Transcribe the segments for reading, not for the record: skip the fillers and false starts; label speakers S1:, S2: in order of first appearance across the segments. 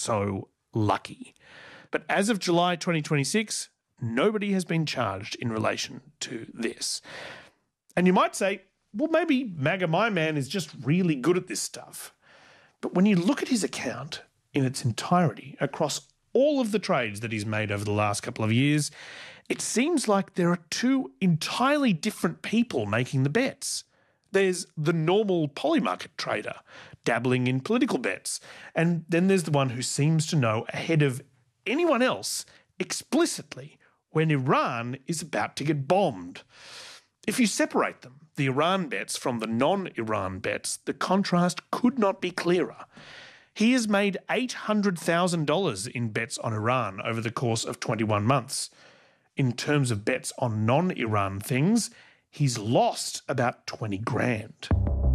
S1: so lucky. But as of July 2026, nobody has been charged in relation to this. And you might say, well, maybe MAGA My Man is just really good at this stuff. But when you look at his account in its entirety across all of the trades that he's made over the last couple of years, it seems like there are two entirely different people making the bets. There's the normal Polymarket trader dabbling in political bets, and then there's the one who seems to know ahead of anyone else explicitly when Iran is about to get bombed. If you separate them, the Iran bets from the non-Iran bets, the contrast could not be clearer. He has made $800,000 in bets on Iran over the course of 21 months. In terms of bets on non-Iran things, he's lost about 20 grand.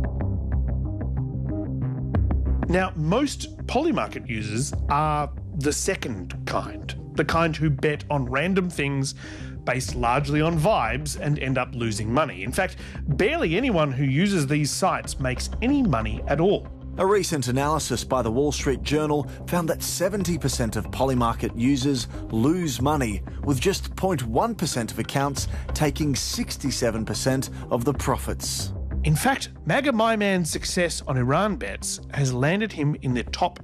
S1: Now, most Polymarket users are the second kind, the kind who bet on random things based largely on vibes and end up losing money. In fact, barely anyone who uses these sites makes any money at all.
S2: A recent analysis by the Wall Street Journal found that 70% of Polymarket users lose money, with just 0.1% of accounts taking 67% of the profits.
S1: In fact, MAGA My Man's success on Iran bets has landed him in the top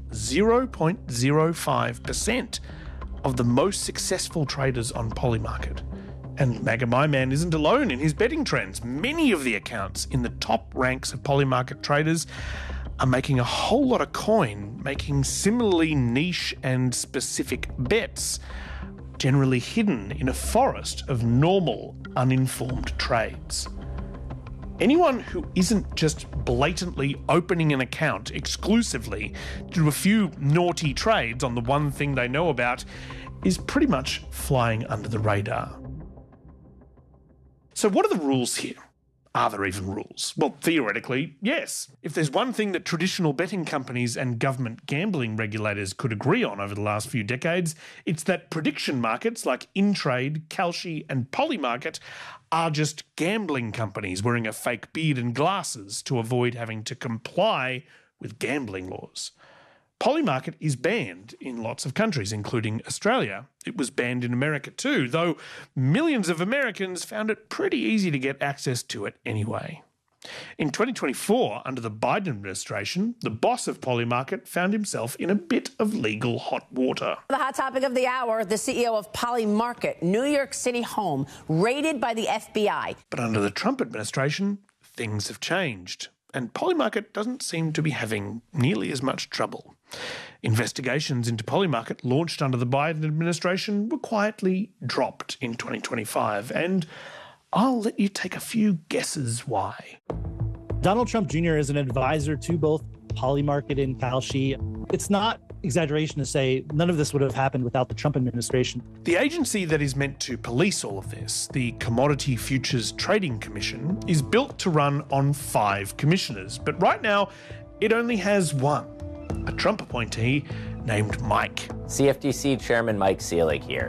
S1: 0.05% of the most successful traders on Polymarket. And MAGA My Man isn't alone in his betting trends. Many of the accounts in the top ranks of Polymarket traders are making a whole lot of coin, making similarly niche and specific bets, generally hidden in a forest of normal, uninformed trades. Anyone who isn't just blatantly opening an account exclusively to do a few naughty trades on the one thing they know about is pretty much flying under the radar. So what are the rules here? Are there even rules? Well, theoretically, yes. If there's one thing that traditional betting companies and government gambling regulators could agree on over the last few decades, it's that prediction markets like InTrade, Kalshi and Polymarket are just gambling companies wearing a fake beard and glasses to avoid having to comply with gambling laws. Polymarket is banned in lots of countries, including Australia. It was banned in America too, though millions of Americans found it pretty easy to get access to it anyway. In 2024, under the Biden administration, the boss of Polymarket found himself in a bit of legal hot water.
S3: The hot topic of the hour, the CEO of Polymarket, New York City home, raided by the FBI.
S1: But under the Trump administration, things have changed, and Polymarket doesn't seem to be having nearly as much trouble. Investigations into Polymarket launched under the Biden administration were quietly dropped in 2025, and I'll let you take a few guesses why.
S4: Donald Trump Jr. is an advisor to both Polymarket and Kalshi. It's not exaggeration to say none of this would have happened without the Trump administration.
S1: The agency that is meant to police all of this, the Commodity Futures Trading Commission, is built to run on 5 commissioners, but right now it only has one, a Trump appointee named Mike.
S5: CFTC Chairman Mike Selig here.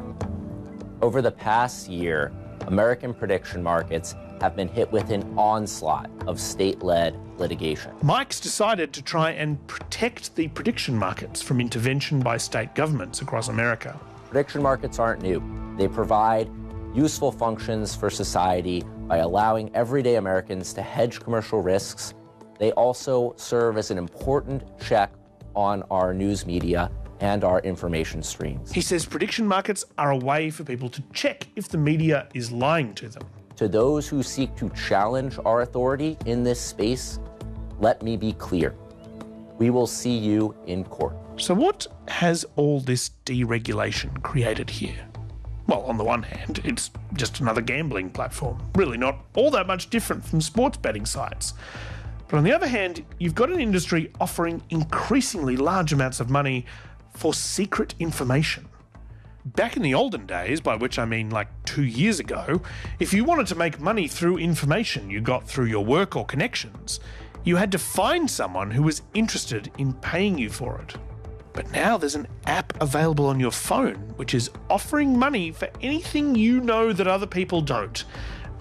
S5: Over the past year, American prediction markets have been hit with an onslaught of state-led litigation.
S1: Mike's decided to try and protect the prediction markets from intervention by state governments across America.
S5: Prediction markets aren't new. They provide useful functions for society by allowing everyday Americans to hedge commercial risks. They also serve as an important check on our news media and our information streams.
S1: He says prediction markets are a way for people to check if the media is lying to them.
S5: To those who seek to challenge our authority in this space, let me be clear. We will see you in court.
S1: So what has all this deregulation created here? Well, on the one hand, it's just another gambling platform, really not all that much different from sports betting sites. But on the other hand, you've got an industry offering increasingly large amounts of money for secret information. Back in the olden days, by which I mean like 2 years ago, if you wanted to make money through information you got through your work or connections, you had to find someone who was interested in paying you for it. But now there's an app available on your phone which is offering money for anything you know that other people don't.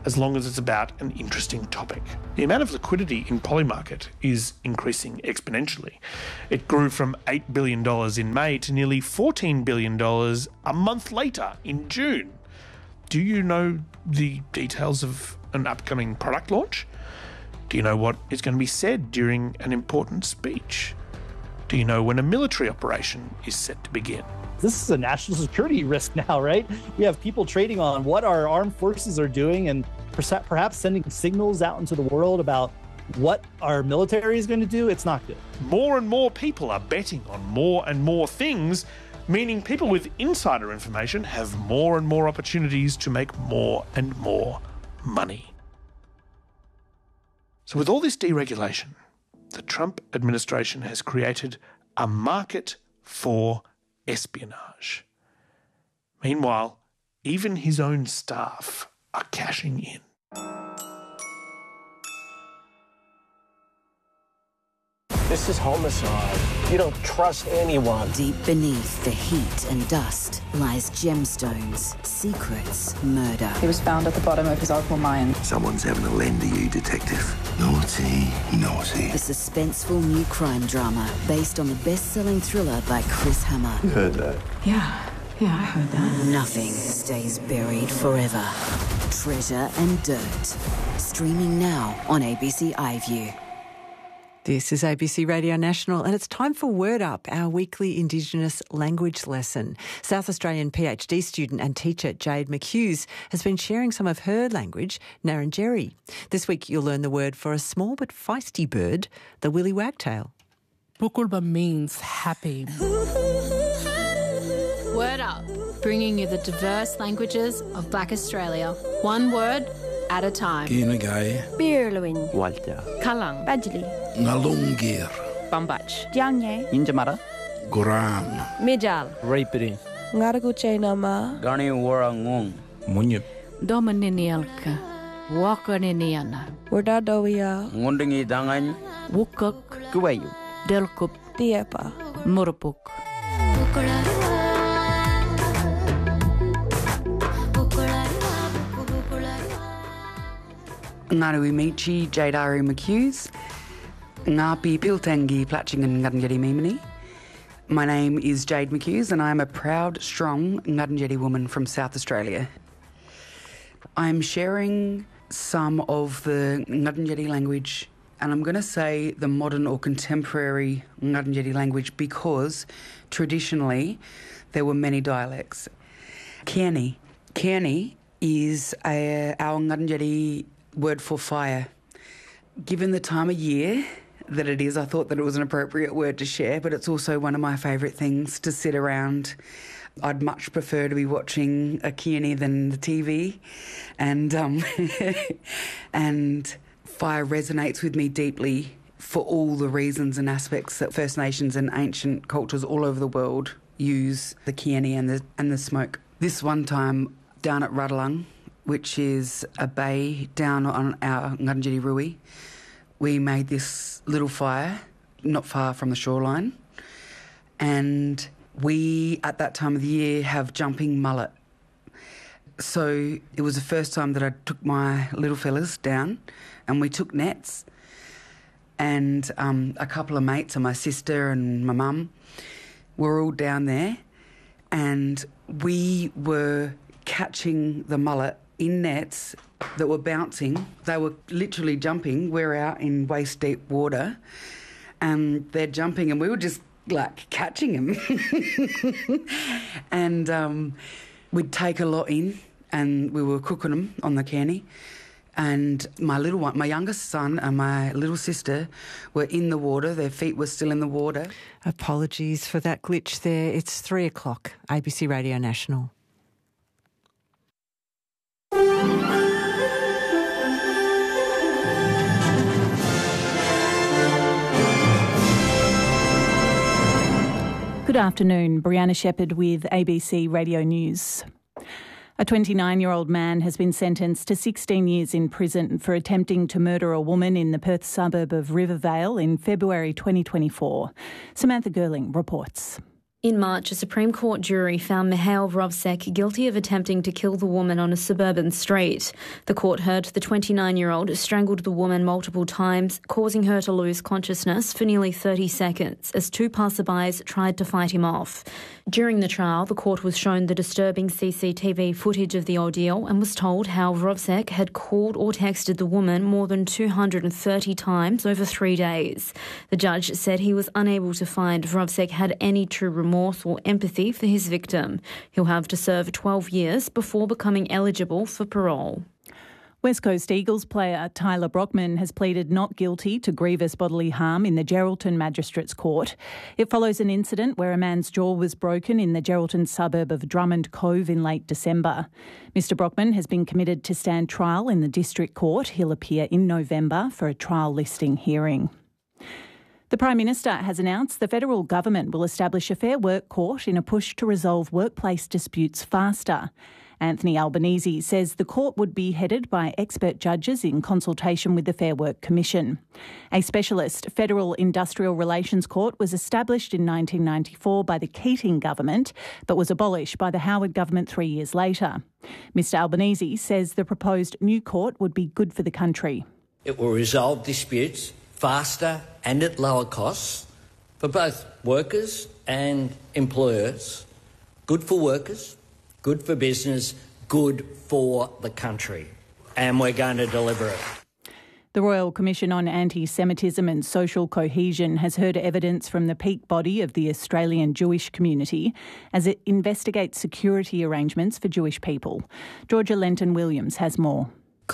S1: as long as it's about an interesting topic. The amount of liquidity in Polymarket is increasing exponentially. It grew from $8 billion in May to nearly $14 billion a month later in June. Do you know the details of an upcoming product launch? Do you know what is going to be said during an important speech? Do you know when a military operation is set to begin?
S4: This is a national security risk now, right? We have people trading on what our armed forces are doing and perhaps sending signals out into the world about what our military is going to do. It's not good.
S1: More and more people are betting on more and more things, meaning people with insider information have more and more opportunities to make more and more money. So with all this deregulation, the Trump administration has created a market for espionage. Meanwhile, even his own staff are cashing in.
S6: This is homicide. You don't trust anyone.
S7: Deep beneath the heat and dust lies gemstones, secrets, murder.
S8: He was found at the bottom of his opal mine.
S9: Someone's having a lend to you, detective. Naughty, naughty.
S7: The suspenseful new crime drama based on the best-selling thriller by Chris Hammer.
S9: You heard that?
S8: Yeah, I heard that.
S7: Nothing stays buried forever. Treasure and Dirt. Streaming now on ABC iView.
S10: This is ABC Radio National and it's time for Word Up, our weekly Indigenous language lesson. South Australian PhD student and teacher Jade McHughes has been sharing some of her language, Ngarrindjeri. This week you'll learn the word for a small but feisty bird, the willy wagtail.
S11: Bukulba means happy.
S12: Word Up, bringing you the diverse languages of Black Australia. One word at a time.
S13: Kinagai.
S14: Birluin.
S13: Walter.
S14: Kalang. Badjili.
S13: Ngalungir.
S14: Bambach. Jiangye.
S13: Injamara. Goram.
S14: Mijal.
S13: Rapiri.
S14: Ngaraguche nama.
S13: Gani Warangung. Munyip.
S12: Domaninialka. Wakaniniana.
S14: Wardadowia.
S13: Ngundingi Dangan.
S12: Wukuk.
S13: Kuwayu.
S12: Delkup.
S14: Diepa.
S12: Murupuk.
S15: Ngaru Michi, Jadaru McHughes, Ngapi Piltangi Platchingan Ngarrindjeri Mimini. My name is Jade McHughes and I am a proud, strong Ngarrindjeri woman from South Australia. I'm sharing some of the Ngarrindjeri language and I'm going to say the modern or contemporary Ngarrindjeri language because traditionally there were many dialects. Kiani. Kiani is our Ngarrindjeri word for fire. Given the time of year that it is, I thought that it was an appropriate word to share, but it's also one of my favourite things to sit around. I'd much prefer to be watching a Kiani than the TV. And and fire resonates with me deeply for all the reasons and aspects that First Nations and ancient cultures all over the world use the Kiani and the smoke. This one time down at Rudalung, which is a bay down on our Ngarrindjeri Rui, we made this little fire not far from the shoreline. And we, at that time of the year, have jumping mullet. So it was the first time that I took my little fellas down and we took nets and a couple of mates and my sister and my mum were all down there and we were catching the mullet in nets that were bouncing. They were literally jumping. We're out in waist-deep water and they're jumping and we were just like catching them. And we'd take a lot in and we were cooking them on the canny. And my little one, my youngest son and my little sister were in the water. Their feet were still in the water.
S10: Apologies for that glitch there. It's 3 o'clock, ABC Radio National.
S16: Good afternoon, Brianna Shepherd with ABC Radio News. A 29-year-old man has been sentenced to 16 years in prison for attempting to murder a woman in the Perth suburb of Rivervale in February 2024. Samantha Gerling reports.
S17: In March, a Supreme Court jury found Mikhail Vrovsek guilty of attempting to kill the woman on a suburban street. The court heard the 29-year-old strangled the woman multiple times, causing her to lose consciousness for nearly 30 seconds as two passerbys tried to fight him off. During the trial, the court was shown the disturbing CCTV footage of the ordeal and was told how Vrovsek had called or texted the woman more than 230 times over 3 days. The judge said he was unable to find Vrovsek had any true remorse or empathy for his victim. He'll have to serve 12 years before becoming eligible for parole.
S16: West Coast Eagles player Tyler Brockman has pleaded not guilty to grievous bodily harm in the Geraldton Magistrates Court. It follows an incident where a man's jaw was broken in the Geraldton suburb of Drummond Cove in late December. Mr Brockman has been committed to stand trial in the District Court. He'll appear in November for a trial listing hearing. The Prime Minister has announced the federal government will establish a Fair Work Court in a push to resolve workplace disputes faster. Anthony Albanese says the court would be headed by expert judges in consultation with the Fair Work Commission. A specialist Federal Industrial Relations Court was established in 1994 by the Keating government but was abolished by the Howard government 3 years later. Mr Albanese says the proposed new court would be good for the country.
S18: It will resolve disputes faster and at lower costs for both workers and employers. Good for workers, good for business, good for the country. And we're going to deliver it.
S16: The Royal Commission on Anti-Semitism and Social Cohesion has heard evidence from the peak body of the Australian Jewish community as it investigates security arrangements for Jewish people. Georgia Lenton-Williams has more.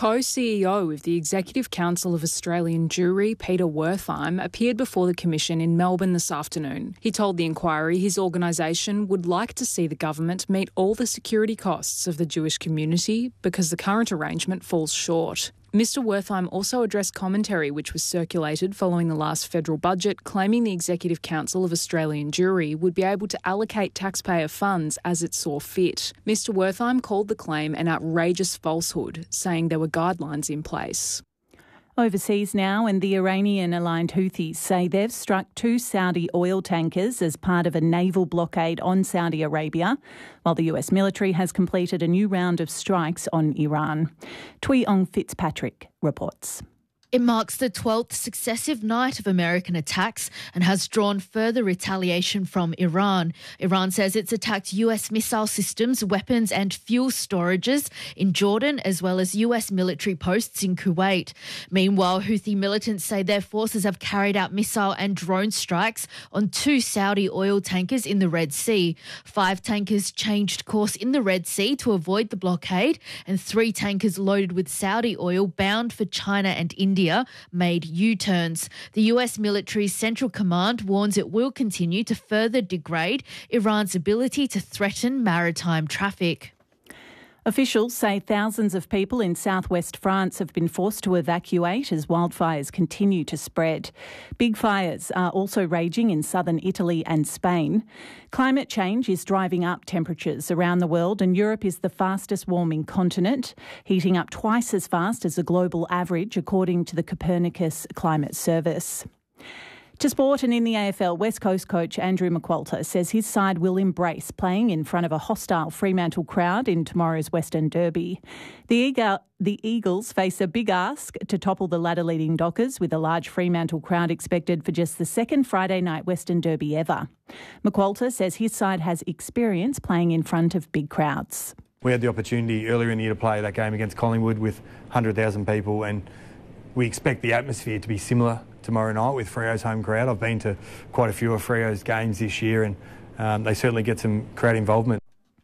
S19: Co-CEO of the Executive Council of Australian Jewry, Peter Wertheim, appeared before the Commission in Melbourne this afternoon. He told the inquiry his organisation would like to see the government meet all the security costs of the Jewish community because the current arrangement falls short. Mr Wertheim also addressed commentary which was circulated following the last federal budget, claiming the Executive Council of Australian Jewry would be able to allocate taxpayer funds as it saw fit. Mr Wertheim called the claim an outrageous falsehood, saying there were guidelines in place.
S16: Overseas now, and the Iranian-aligned Houthis say they've struck 2 Saudi oil tankers as part of a naval blockade on Saudi Arabia, while the US military has completed a new round of strikes on Iran. Tui Ong Fitzpatrick reports.
S20: It marks the 12th successive night of American attacks and has drawn further retaliation from Iran. Iran says it's attacked US missile systems, weapons and fuel storages in Jordan, as well as US military posts in Kuwait. Meanwhile, Houthi militants say their forces have carried out missile and drone strikes on 2 Saudi oil tankers in the Red Sea. 5 tankers changed course in the Red Sea to avoid the blockade, and 3 tankers loaded with Saudi oil bound for China and India made U-turns. The US military's Central Command warns it will continue to further degrade Iran's ability to threaten maritime traffic.
S16: Officials say thousands of people in southwest France have been forced to evacuate as wildfires continue to spread. Big fires are also raging in southern Italy and Spain. Climate change is driving up temperatures around the world, and Europe is the fastest warming continent, heating up twice as fast as the global average, according to the Copernicus Climate Service. To sport, and in the AFL, West Coast coach Andrew McQualter says his side will embrace playing in front of a hostile Fremantle crowd in tomorrow's Western Derby. The Eagles face a big ask to topple the ladder-leading Dockers, with a large Fremantle crowd expected for just the second Friday night Western Derby ever. McQualter says his side has experience playing in front of big crowds.
S21: We had the opportunity earlier in the year to play that game against Collingwood with 100,000 people, and we expect the atmosphere to be similar tomorrow night with Freo's home crowd. I've been to quite a few of Freo's games this year, and they certainly get some crowd involvement.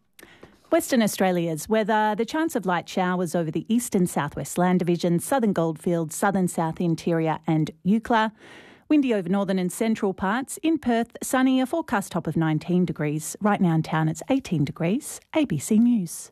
S16: Western Australia's weather: the chance of light showers over the east and southwest land divisions, southern Goldfields, southern south interior and Eucla. Windy over northern and central parts. In Perth, sunny, a forecast top of 19 degrees. Right now in town it's 18 degrees. ABC News.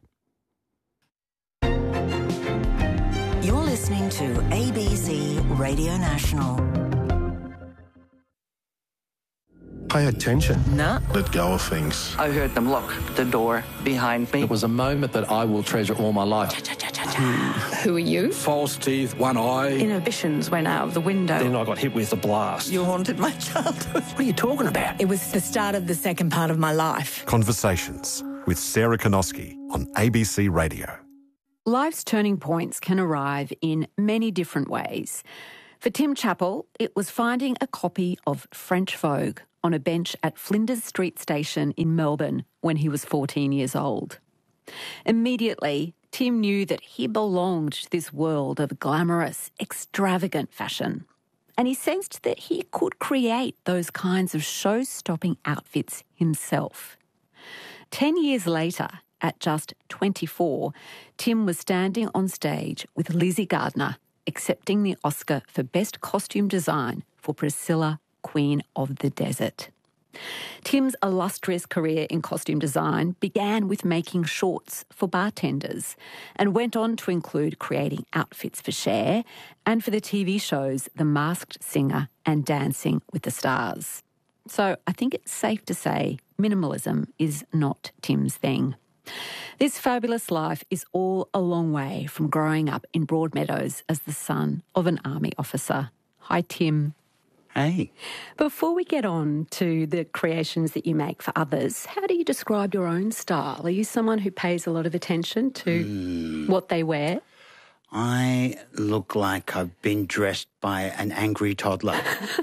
S7: You're listening to ABC Radio National.
S2: pay attention.
S14: Nah.
S2: Let go of things.
S6: I heard them lock the door behind me.
S22: It was a moment that I will treasure all my life.
S8: Who are you?
S13: False teeth, one eye.
S8: Inhibitions went out of the window.
S6: Then I got hit with a blast.
S14: You haunted my childhood.
S6: What are you talking about?
S14: It was the start of the second part of my life.
S23: Conversations with Sarah Konoski on ABC Radio.
S10: Life's turning points can arrive in many different ways. For Tim Chappell, it was finding a copy of French Vogue on a bench at Flinders Street Station in Melbourne when he was 14 years old. Immediately, Tim knew that he belonged to this world of glamorous, extravagant fashion. And he sensed that he could create those kinds of show-stopping outfits himself. 10 years later, at just 24, Tim was standing on stage with Lizzie Gardner, accepting the Oscar for Best Costume Design for Priscilla, Queen of the Desert. Tim's illustrious career in costume design began with making shorts for bartenders and went on to include creating outfits for Cher and for the TV shows The Masked Singer and Dancing with the Stars. So I think it's safe to say minimalism is not Tim's thing. This fabulous life is all a long way from growing up in Broadmeadows as the son of an army officer. Hi, Tim.
S24: Hey.
S10: Before we get on to the creations that you make for others, how do you describe your own style? Are you someone who pays a lot of attention to what they wear?
S24: I look like I've been dressed by an angry toddler.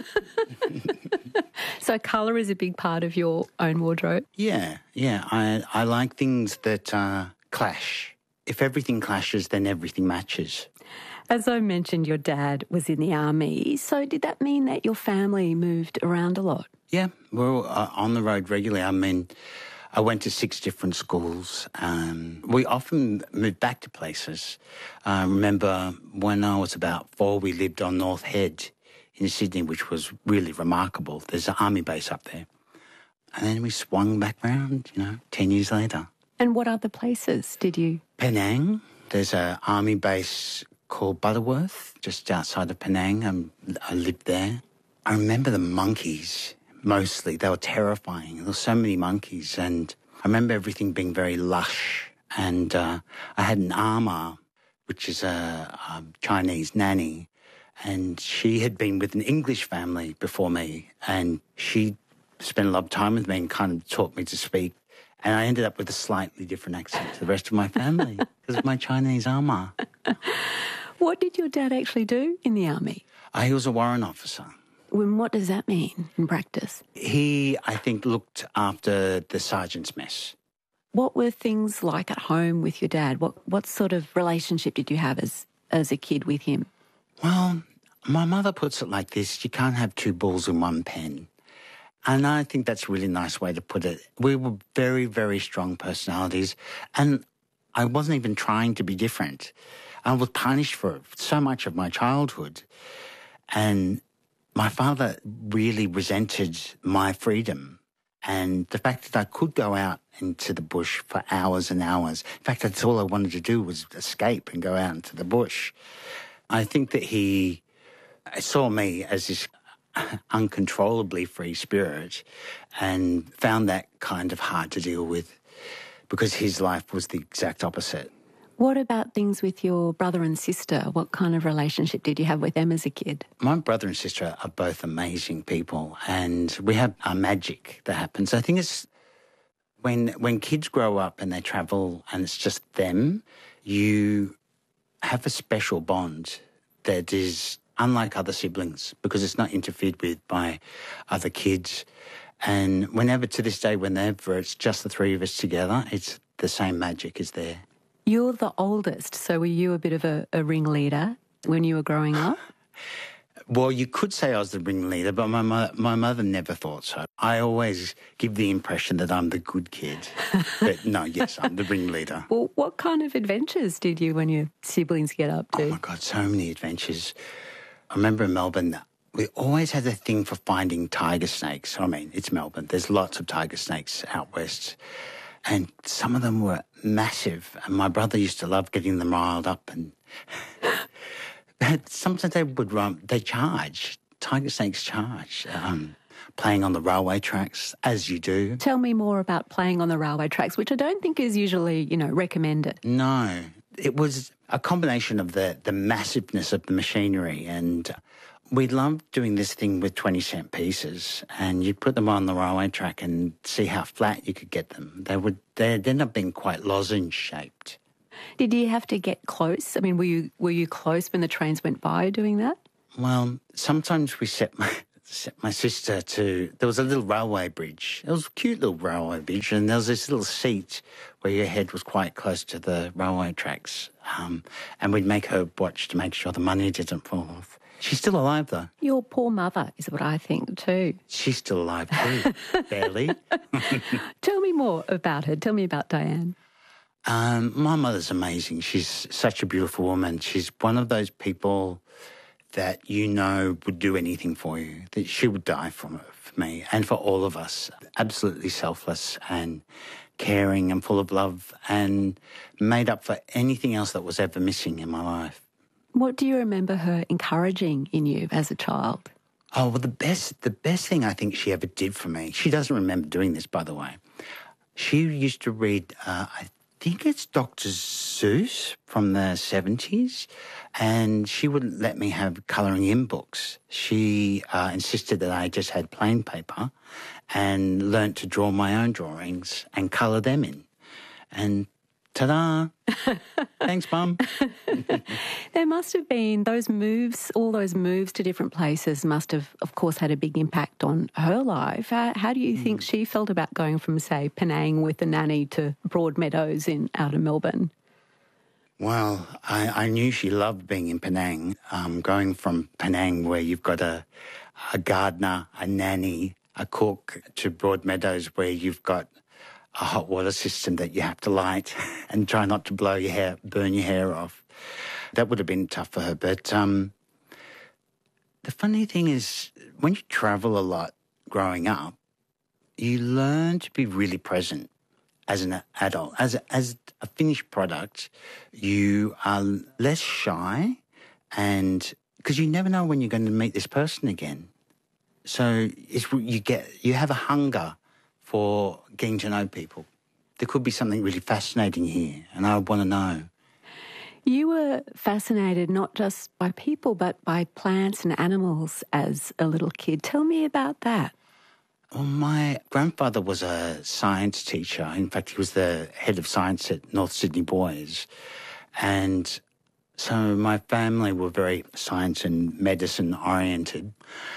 S10: So colour is a big part of your own wardrobe?
S24: Yeah. I like things that clash. If everything clashes, then everything matches.
S10: As I mentioned, your dad was in the army. So did that mean that your family moved around a lot?
S24: Yeah, we're on the road regularly. I mean, I went to 6 different schools. We often moved back to places. I remember when I was about 4, we lived on North Head in Sydney, which was really remarkable. There's an army base up there. And then we swung back round, 10 years later.
S10: And what other places did you?
S24: Penang. There's an army base called Butterworth, just outside of Penang. I lived there. I remember the monkeys, mostly. They were terrifying. There were so many monkeys, and I remember everything being very lush. And I had an ama, which is a Chinese nanny, and she had been with an English family before me, and she spent a lot of time with me and kind of taught me to speak. And I ended up with a slightly different accent to the rest of my family because of my Chinese ama.
S10: What did your dad actually do in the army?
S24: He was a warrant officer.
S10: And what does that mean in practice?
S24: He, I think, looked after the sergeant's mess.
S10: What were things like at home with your dad? What sort of relationship did you have as a kid with him?
S24: Well, my mother puts it like this: you can't have 2 bulls in one pen. And I think that's a really nice way to put it. We were very, very strong personalities, and I wasn't even trying to be different. I was punished for so much of my childhood. And my father really resented my freedom and the fact that I could go out into the bush for hours and hours. In fact, that's all I wanted to do was escape and go out into the bush. I think that he saw me as this uncontrollably free spirit and found that kind of hard to deal with because his life was the exact opposite.
S10: What about things with your brother and sister? What kind of relationship did you have with them as a kid?
S24: My brother and sister are both amazing people, and we have a magic that happens. I think it's when kids grow up and they travel and it's just them, you have a special bond that is unlike other siblings because it's not interfered with by other kids. And whenever, to this day, whenever it's just the 3 of us together, it's the same magic is there.
S10: You're the oldest, so were you a bit of a ringleader when you were growing up?
S24: Well, you could say I was the ringleader, but my mother never thought so. I always give the impression that I'm the good kid. But no, yes, I'm the ringleader.
S10: Well, what kind of adventures did you and your siblings get up to?
S24: Oh, my God, so many adventures. I remember in Melbourne, we always had a thing for finding tiger snakes. I mean, it's Melbourne. There's lots of tiger snakes out west. And some of them were massive. And my brother used to love getting them riled up. And sometimes they would run. They charge. Tiger snakes charge. playing on the railway tracks, as you do.
S10: Tell me more about playing on the railway tracks, which I don't think is usually, recommended.
S24: No, it was a combination of the massiveness of the machinery, and we loved doing this thing with 20-cent pieces, and you'd put them on the railway track and see how flat you could get them. They'd end up being quite lozenge-shaped.
S10: Did you have to get close? I mean, were you close when the trains went by doing that?
S24: Well, sometimes we set my sister to... There was a little railway bridge. It was a cute little railway bridge, and there was this little seat where your head was quite close to the railway tracks, and we'd make her watch to make sure the money didn't fall off. She's still alive, though.
S10: Your poor mother is what I think too.
S24: She's still alive too, barely.
S10: Tell me more about her. Tell me about Diane.
S24: My mother's amazing. She's such a beautiful woman. She's one of those people that would do anything for you, that she would die for me and for all of us. Absolutely selfless and caring and full of love, and made up for anything else that was ever missing in my life.
S10: What do you remember her encouraging in you as a child?
S24: Oh, well, the best thing I think she ever did for me, she doesn't remember doing this, by the way. She used to read, I think it's Dr. Seuss from the 70s, and she wouldn't let me have colouring in books. She insisted that I just had plain paper and learnt to draw my own drawings and colour them in. And ta-da! Thanks, Mum.
S10: There must have been all those moves to different places must have, of course, had a big impact on her life. How do you think she felt about going from, say, Penang with a nanny to Broadmeadows in outer Melbourne?
S24: Well, I knew she loved being in Penang. Going from Penang, where you've got a gardener, a nanny, a cook, to Broadmeadows, where you've got a hot water system that you have to light and try not to burn your hair off. That would have been tough for her. But the funny thing is, when you travel a lot growing up, you learn to be really present as an adult. As a finished product, you are less shy, and because you never know when you're going to meet this person again. So you have a hunger for getting to know people. There could be something really fascinating here, and I want to know.
S10: You were fascinated not just by people, but by plants and animals as a little kid. Tell me about that.
S24: Well, my grandfather was a science teacher. In fact, he was the head of science at North Sydney Boys. And so my family were very science and medicine oriented.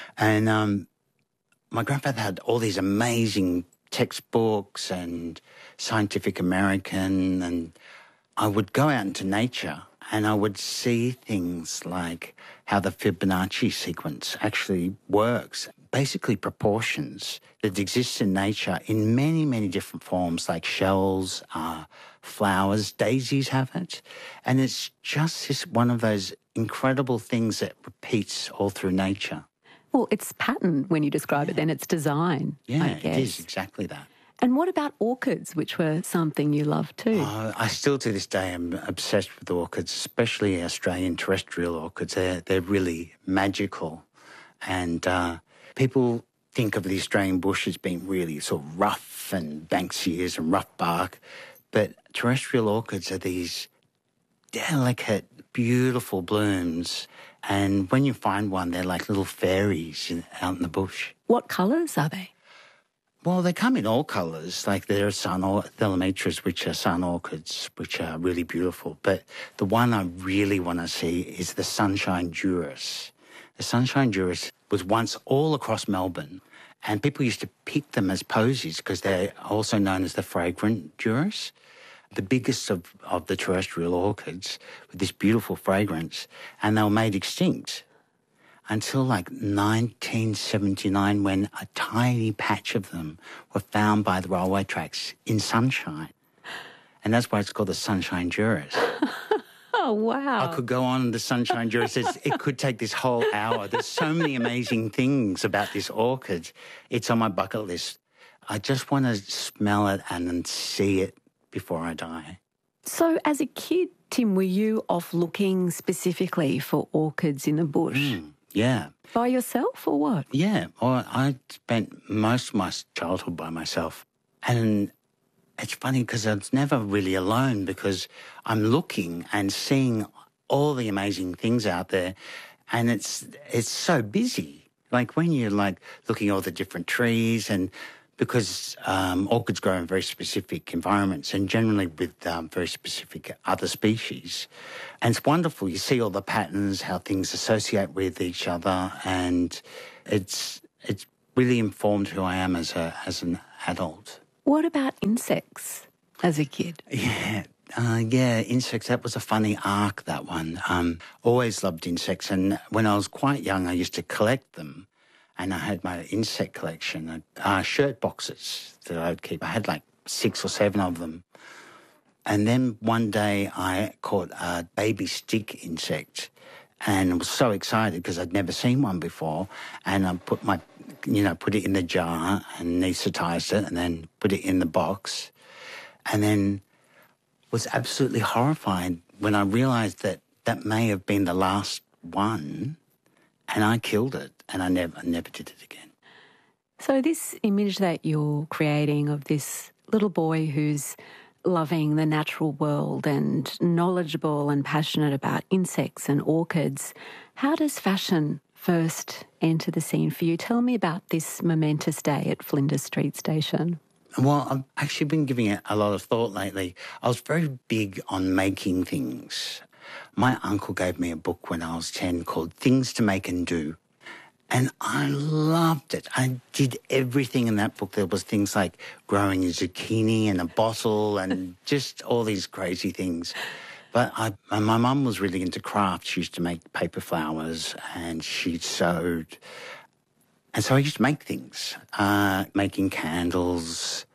S24: And my grandfather had all these amazing textbooks and Scientific American, and I would go out into nature and I would see things like how the Fibonacci sequence actually works. Basically proportions that exist in nature in many, many different forms, like shells, flowers, daisies have it. And it's just one of those incredible things that repeats all through nature.
S10: Well, it's pattern when you describe it, then it's design.
S24: Yeah,
S10: I guess.
S24: It is exactly that.
S10: And what about orchids, which were something you loved too?
S24: I still to this day am obsessed with orchids, especially Australian terrestrial orchids. They're really magical. And people think of the Australian bush as being really sort of rough and Banksias and rough bark. But terrestrial orchids are these delicate, beautiful blooms. And when you find one, they're like little fairies out in the bush.
S10: What colours are they?
S24: Well, they come in all colours. Like there are Thelamitras, which are sun orchids, which are really beautiful. But the one I really want to see is the Sunshine Juris. The Sunshine Juris was once all across Melbourne, and people used to pick them as posies because they're also known as the fragrant Juris. The biggest of the terrestrial orchids with this beautiful fragrance, and they were made extinct until like 1979 when a tiny patch of them were found by the railway tracks in sunshine. And that's why it's called the Sunshine Juris.
S10: Oh, wow.
S24: I could go on the Sunshine Juris. It could take this whole hour. There's so many amazing things about this orchid. It's on my bucket list. I just want to smell it and then see it before I die.
S10: So as a kid, Tim, were you off looking specifically for orchids in the bush?
S24: Yeah.
S10: By yourself or what?
S24: Yeah. Well, I spent most of my childhood by myself. And it's funny because I was never really alone because I'm looking and seeing all the amazing things out there, and it's so busy. Like when you're like looking at all the different trees, and because orchids grow in very specific environments and generally with very specific other species. And it's wonderful. You see all the patterns, how things associate with each other, and it's really informed who I am as an adult.
S10: What about insects as a kid?
S24: Yeah, insects, that was a funny arc, that one. Always loved insects, and when I was quite young, I used to collect them, and I had my insect collection, shirt boxes that I would keep. I had like 6 or 7 of them. And then one day I caught a baby stick insect and was so excited because I'd never seen one before, and I put it in the jar and anaesthetised it and then put it in the box, and then was absolutely horrified when I realised that that may have been the last one, and I killed it, and I never did it again.
S10: So this image that you're creating of this little boy who's loving the natural world and knowledgeable and passionate about insects and orchids, how does fashion first enter the scene for you? Tell me about this momentous day at Flinders Street Station.
S24: Well, I've actually been giving it a lot of thought lately. I was very big on making things. My uncle gave me a book when I was 10 called Things to Make and Do, and I loved it. I did everything in that book. There was things like growing a zucchini in a bottle and just all these crazy things. But my mum was really into crafts. She used to make paper flowers and she sewed. And so I used to make things, making candles,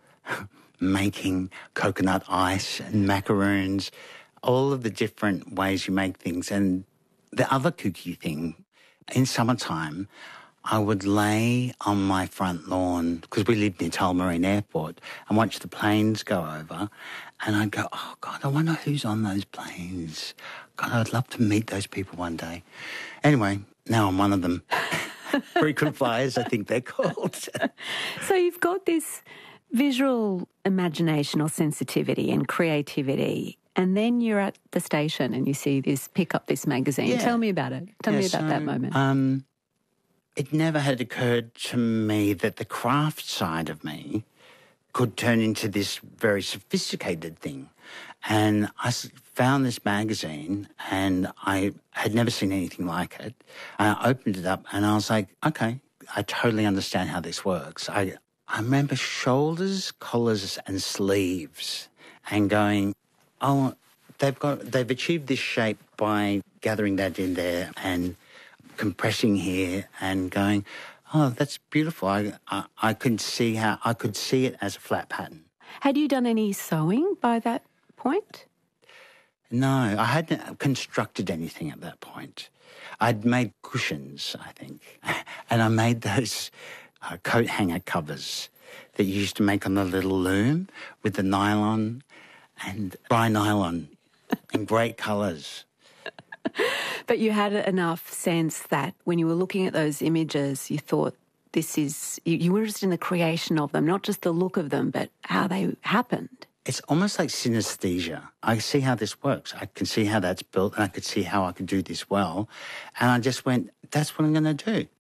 S24: making coconut ice and macaroons, all of the different ways you make things. And the other kooky thing, in summertime, I would lay on my front lawn, because we lived near Tullamarine Airport, and watch the planes go over, and I'd go, oh, God, I wonder who's on those planes. God, I'd love to meet those people one day. Anyway, now I'm one of them. Frequent flyers, I think they're called.
S10: So you've got this visual imagination or sensitivity and creativity, and then you're at the station and you see this, pick up this magazine.
S24: Yeah.
S10: Tell me about it. Tell me about that moment.
S24: It never had occurred to me that the craft side of me could turn into this very sophisticated thing. And I found this magazine and I had never seen anything like it. And I opened it up and I was like, okay, I totally understand how this works. I remember shoulders, collars and sleeves and going, oh, they've achieved this shape by gathering that in there and compressing here and going, oh, that's beautiful. I could see it as a flat pattern.
S10: Had you done any sewing by that point?
S24: No, I hadn't constructed anything at that point. I'd made cushions, I think, and I made those coat hanger covers that you used to make on the little loom with the nylon and dry nylon in great colours.
S10: But you had enough sense that when you were looking at those images, you thought you were interested in the creation of them, not just the look of them, but how they happened.
S24: It's almost like synesthesia. I see how this works. I can see how that's built and I could see how I could do this well. And I just went, that's what I'm going to do.